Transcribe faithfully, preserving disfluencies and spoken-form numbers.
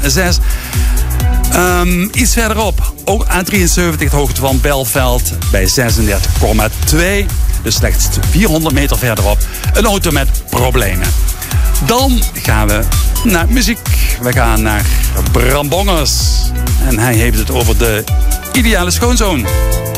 zes. Um, iets verderop, ook A drieënzeventig, de hoogte van Belveld, bij zesendertig komma twee. Dus slechts vierhonderd meter verderop, een auto met problemen. Dan gaan we naar muziek. We gaan naar Bram Bongers. En hij heeft het over de ideale schoonzoon.